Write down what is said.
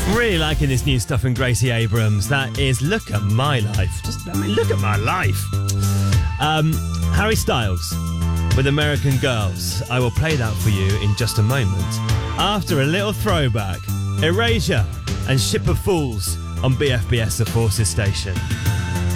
Really liking this new stuff from Gracie Abrams. That is Look at My Life. Look at my life. Harry Styles with American Girls. I will play that for you in just a moment. After a little throwback, Erasure and Ship of Fools on BFBS The Forces Station.